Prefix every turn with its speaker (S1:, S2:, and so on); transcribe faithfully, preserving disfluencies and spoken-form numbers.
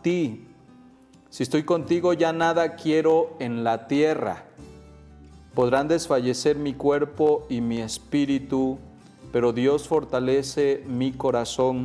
S1: ti. Si estoy contigo, ya nada quiero en la tierra. Podrán desfallecer mi cuerpo y mi espíritu, pero Dios fortalece mi corazón